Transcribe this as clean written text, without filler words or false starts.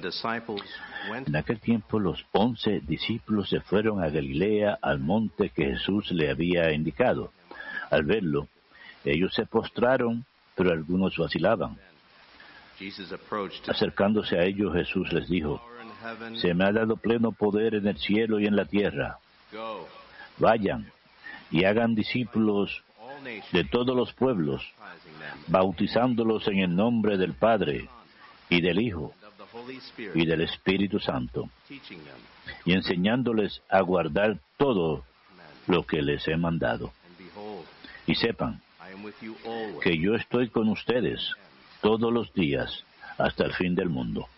En aquel tiempo los 11 discípulos se fueron a Galilea, al monte que Jesús le había indicado. Al verlo, ellos se postraron, pero algunos vacilaban. Acercándose a ellos, Jesús les dijo: se me ha dado pleno poder en el cielo y en la tierra. Vayan y hagan discípulos de todos los pueblos, bautizándolos en el nombre del Padre, y del Hijo, y del Espíritu Santo, y enseñándoles a guardar todo lo que les he mandado. Y sepan que yo estoy con ustedes todos los días hasta el fin del mundo.